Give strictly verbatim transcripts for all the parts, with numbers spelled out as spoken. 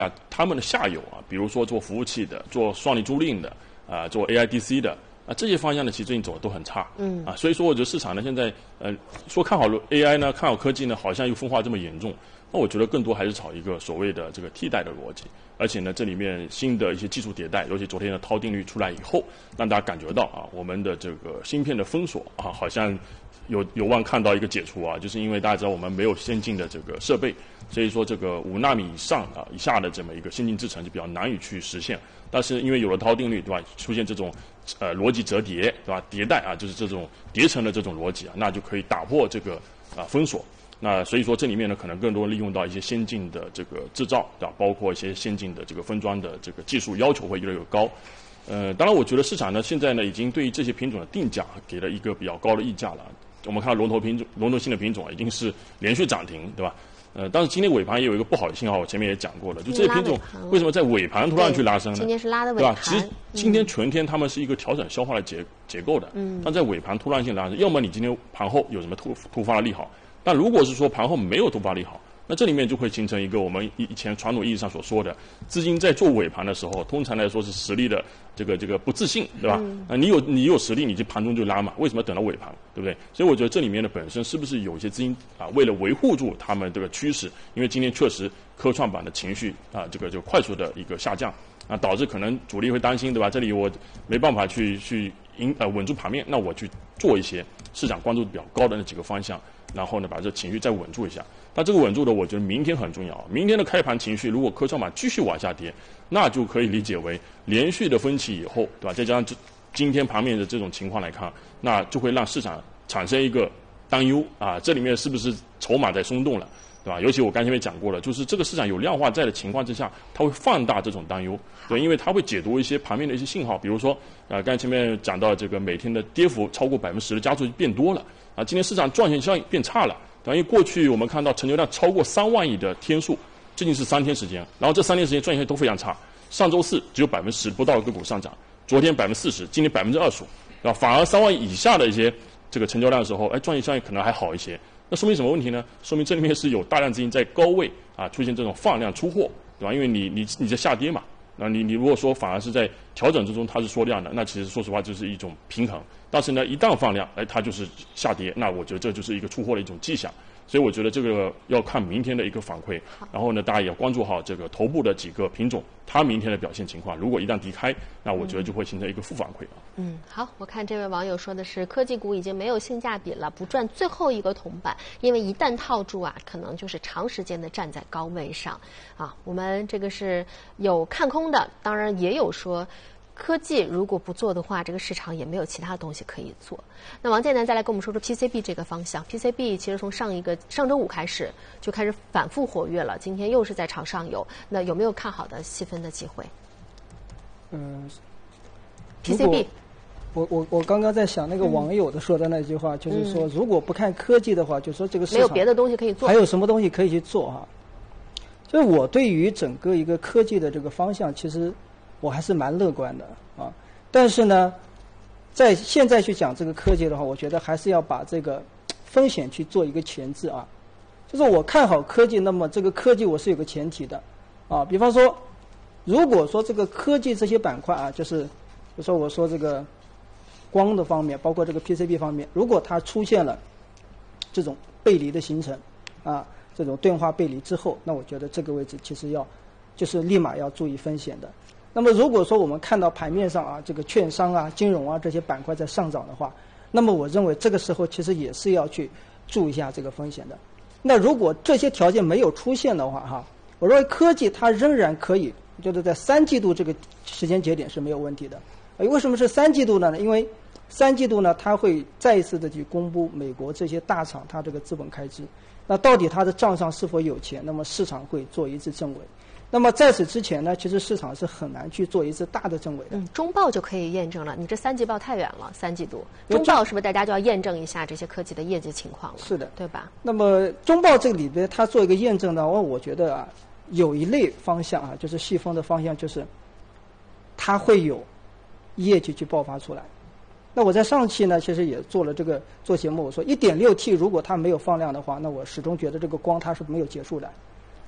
啊，他们的下游啊，比如说做服务器的、做双离租赁的啊、做 A I D C 的啊，这些方向呢，其实最近走的都很差。嗯啊，所以说我觉得市场呢现在呃说看好 A I 呢，看好科技呢，好像又分化这么严重。那我觉得更多还是炒一个所谓的这个替代的逻辑，而且呢，这里面新的一些技术迭代，尤其昨天的涛定律出来以后，让大家感觉到啊，我们的这个芯片的封锁啊，好像有有望看到一个解除啊，就是因为大家知道我们没有先进的这个设备，所以说这个五纳米以上啊以下的这么一个先进制程就比较难以去实现。但是因为有了涛定律，对吧？出现这种呃逻辑折叠，对吧？迭代啊，就是这种叠层的这种逻辑啊，那就可以打破这个啊封锁。那所以说这里面呢，可能更多利用到一些先进的这个制造，对吧？包括一些先进的这个分装的这个技术要求会越来越高。呃，当然我觉得市场呢现在呢已经对于这些品种的定价给了一个比较高的溢价了。我们看到龙头品种、龙头性的品种已经是连续涨停，对吧？呃，但是今天尾盘也有一个不好的信号，我前面也讲过了，就这些品种为什么在尾盘突然去拉升呢？ 今天是拉的尾盘， 对吧？其实今天全天他们是一个调整消化的结结构的，嗯，但在尾盘突然性拉升，要么你今天盘后有什么突突发的利好，但如果是说盘后没有突发利好，那这里面就会形成一个我们以前传统意义上所说的，资金在做尾盘的时候，通常来说是实力的这个这个不自信，对吧？嗯、啊，你有你有实力，你就盘中就拉嘛，为什么等到尾盘，对不对？所以我觉得这里面的本身是不是有一些资金啊，为了维护住他们这个趋势，因为今天确实科创板的情绪啊，这个就快速的一个下降啊，导致可能主力会担心，对吧？这里我没办法去去赢呃稳住盘面，那我去做一些市场关注度比较高的那几个方向。然后呢，把这情绪再稳住一下。但这个稳住的，我觉得明天很重要。明天的开盘情绪，如果科创板继续往下跌，那就可以理解为连续的分歧以后，对吧？再加上这今天盘面的这种情况来看，那就会让市场产生一个担忧啊，这里面是不是筹码在松动了，对吧？尤其我刚才也讲过了，就是这个市场有量化在的情况之下，它会放大这种担忧，对，因为它会解读一些盘面的一些信号，比如说啊，刚才前面讲到这个每天的跌幅超过百分之十的家数就变多了。啊，今天市场赚钱效应变差了，等于过去我们看到成交量超过三万亿的天数，最近是三天时间，然后这三天时间赚钱都非常差。上周四只有百分之十不到的个股上涨，昨天百分之四十，今天百分之二十五，啊，反而三万亿以下的一些这个成交量的时候，哎，赚钱效应可能还好一些。那说明什么问题呢？说明这里面是有大量资金在高位啊出现这种放量出货，对吧？因为你你你在下跌嘛。那你你如果说反而是在调整之中它是缩量的，那其实说实话就是一种平衡。但是呢，一旦放量，哎，它就是下跌，那我觉得这就是一个出货的一种迹象。所以我觉得这个要看明天的一个反馈，然后呢，大家也要关注好这个头部的几个品种，它明天的表现情况。如果一旦低开，那我觉得就会形成一个负反馈啊。 嗯，好，我看这位网友说的是科技股已经没有性价比了，不赚最后一个铜板，因为一旦套住啊，可能就是长时间的站在高位上啊。我们这个是有看空的，当然也有说。科技如果不做的话，这个市场也没有其他东西可以做。那王建南再来跟我们说说 P C B 这个方向。P C B 其实从上一个上周五开始就开始反复活跃了，今天又是在朝上游。那有没有看好的细分的机会？ 嗯 ，P C B。 我我我刚刚在想那个网友的说的那句话，嗯、就是说如果不看科技的话，就说这个市场没有别的东西可以做， 还有什么东西可以去做哈？就是我对于整个一个科技的这个方向，其实。我还是蛮乐观的啊，但是呢，在现在去讲这个科技的话，我觉得还是要把这个风险去做一个前置啊。就是我看好科技，那么这个科技我是有个前提的啊。比方说，如果说这个科技这些板块啊，就是比如说我说这个光的方面，包括这个 P C B 方面，如果它出现了这种背离的形成啊，这种钝化背离之后，那我觉得这个位置其实要就是立马要注意风险的。那么如果说我们看到盘面上啊，这个券商啊、金融啊这些板块在上涨的话，那么我认为这个时候其实也是要去注意一下这个风险的。那如果这些条件没有出现的话，哈，我认为科技它仍然可以，就是在三季度这个时间节点是没有问题的。为什么是三季度呢？因为三季度呢，它会再一次的去公布美国这些大厂它这个资本开支，那到底它的账上是否有钱？那么市场会做一次正伪。那么在此之前呢，其实市场是很难去做一次大的正伪的。 嗯，中报就可以验证了。你这三季报太远了，三季度中报是不是大家就要验证一下这些科技的业绩情况了？ 是的， 对吧？ 那么中报这个里边，它做一个验证呢，我我觉得啊，有一类方向啊，就是细分的方向，就是它会有业绩去爆发出来。那我在上期呢，其实也做了这个做节目，我说 一点六 T 如果它没有放量的话，那我始终觉得这个光它是没有结束的。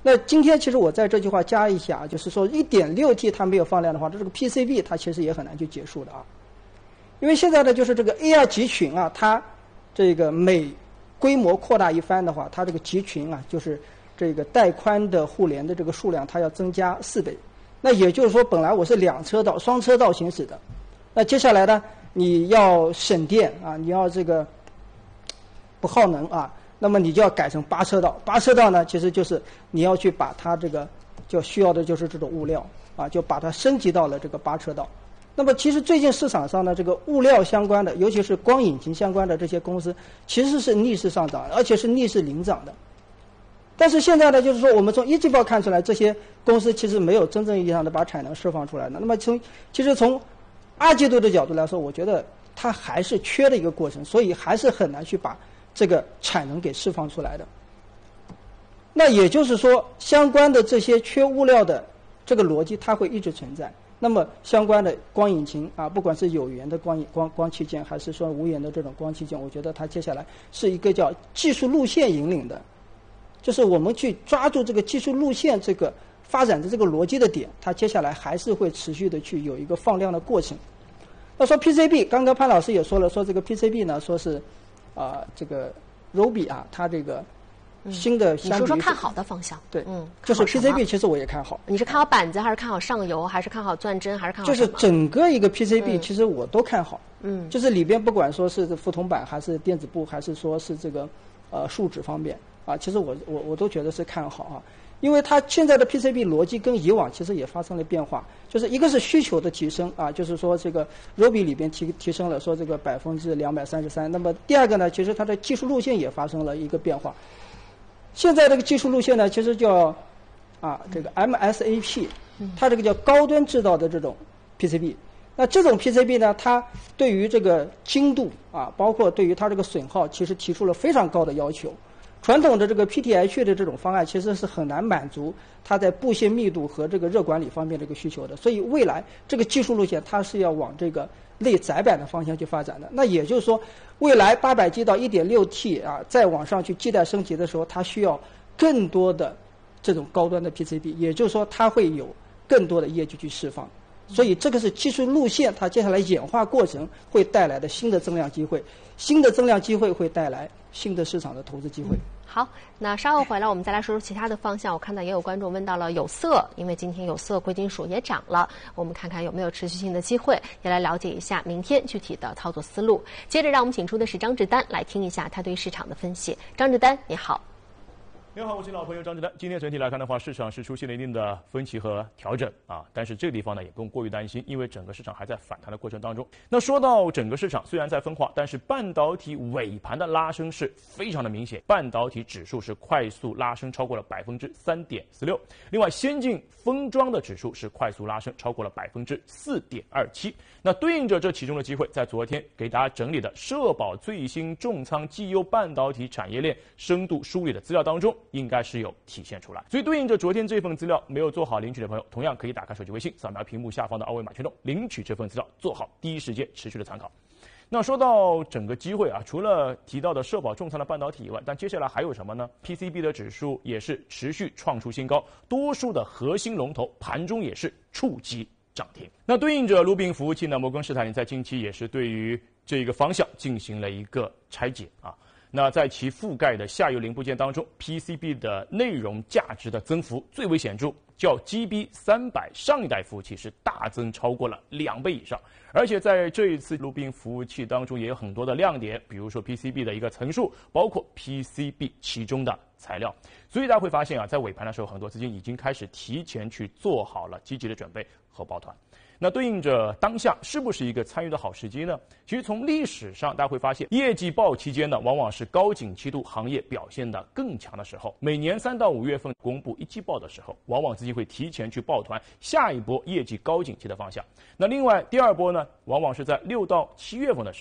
那今天其实我在这句话加一下，就是说 一点六 T 它没有放量的话，这个 P C B 它其实也很难去结束的啊。因为现在呢，就是这个 A R 集群啊，它这个每规模扩大一番的话，它这个集群啊，就是这个带宽的互联的这个数量，它要增加四倍。那也就是说，本来我是两车道、双车道行驶的，那接下来呢，你要省电啊，你要这个不耗能啊，那么你就要改成八车道。八车道呢，其实就是你要去把它这个就需要的就是这种物料啊，就把它升级到了这个八车道。那么其实最近市场上呢，这个物料相关的，尤其是光引擎相关的这些公司，其实是逆势上涨，而且是逆势领涨的。但是现在呢，就是说我们从一季报看出来，这些公司其实没有真正意义上的把产能释放出来的。那么从其实从二季度的角度来说，我觉得它还是缺的一个过程，所以还是很难去把这个产能给释放出来的。那也就是说，相关的这些缺物料的这个逻辑，它会一直存在。那么相关的光引擎啊，不管是有源的光光光器件，还是说无源的这种光器件，我觉得它接下来是一个叫技术路线引领的，就是我们去抓住这个技术路线这个发展的这个逻辑的点，它接下来还是会持续的去有一个放量的过程。那说 P C B， 刚刚潘老师也说了，说这个 P C B 呢，说是啊、呃、这个 Robi 啊，它这个新的相比、 嗯、你说说看好的方向。 对， 嗯， 就是 P C B 其实我也看好。 你是看好板子，还是看好上游，还是看好钻针，还是看好就是整个一个 P C B，、 嗯、 其实我都看好。 嗯， 就是里边不管说是覆铜板，还是电子布，还是说是这个呃树脂方面啊，其实我我我都觉得是看好啊。因为它现在的 P C B 逻辑跟以往其实也发生了变化，就是一个是需求的提升啊，就是说这个 Robi 里边提提升了说这个百分之两百三十三。那么第二个呢，其实它的技术路线也发生了一个变化。现在这个技术路线呢，其实叫啊这个 M S A P， 它这个叫高端制造的这种 P C B。那这种 P C B 呢，它对于这个精度啊，包括对于它这个损耗，其实提出了非常高的要求。传统的这个 P T H 的这种方案，其实是很难满足它在布线密度和这个热管理方面的一个需求的。所以未来这个技术路线，它是要往这个类窄板的方向去发展的。那也就是说，未来八百 G 到 一点六 T 啊，再往上去基带升级的时候，它需要更多的这种高端的 P C B， 也就是说，它会有更多的业绩去释放。所以这个是技术路线，它接下来演化过程会带来的新的增量机会，新的增量机会会带来新的市场的投资机会。 好，那稍后回来我们再来说说其他的方向。我看到也有观众问到了有色，因为今天有色贵金属也涨了，我们看看有没有持续性的机会，也来了解一下明天具体的操作思路。接着让我们请出的是张志丹来听一下他对市场的分析。张志丹，你好。 你好，我是老朋友张志丹。今天整体来看的话，市场是出现了一定的分歧和调整啊，但是这个地方呢也不用过于担心，因为整个市场还在反弹的过程当中。那说到整个市场虽然在分化，但是半导体尾盘的拉升是非常的明显，半导体指数是快速拉升超过了百分之三点四六，另外先进封装的指数是快速拉升超过了百分之四点二七。那对应着这其中的机会，在昨天给大家整理的社保最新重仓绩优半导体产业链深度梳理的资料当中，应该是有体现出来。所以对应着昨天这份资料，没有做好领取的朋友，同样可以打开手机微信，扫描屏幕下方的二维码驱动领取这份资料，做好第一时间持续的参考。那说到整个机会啊，除了提到的社保重仓的半导体以外，但接下来还有什么呢？ P C B 的指数也是持续创出新高，多数的核心龙头盘中也是触及涨停。那对应着鲁宾服务器呢，摩根士丹利在近期也是对于这个方向进行了一个拆解啊。那在其覆盖的下游零部件当中 ，P C B 的内容价值的增幅最为显著，较 G B 三百上一代服务器是大增超过了两倍以上。而且在这一次鲁宾服务器当中也有很多的亮点，比如说 P C B 的一个层数，包括 P C B 其中的材料。所以大家会发现啊，在尾盘的时候，很多资金已经开始提前去做好了积极的准备和抱团。那对应着当下是不是一个参与的好时机呢？其实从历史上大家会发现，业绩报期间呢，往往是高景气度行业表现的更强的时候。每年三到五月份公布一季报的时候，往往资金会提前去抱团下一波业绩高景气的方向。那另外第二波呢，往往是在六到七月份的时候，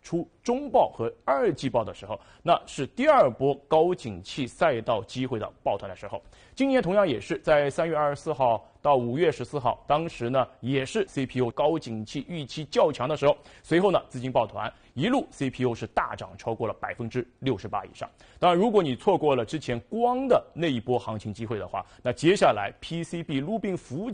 出中报和二季报的时候，那是第二波高景气赛道机会的抱团的时候。今年同样也是在三月二十四号到五月十四号，当时呢也是 C P O 高景气预期较强的时候，随后呢资金抱团，一路 C P O 是大涨超过了百分之六十八以上。当然，如果你错过了之前光的那一波行情机会的话，那接下来 P C B 撸并服务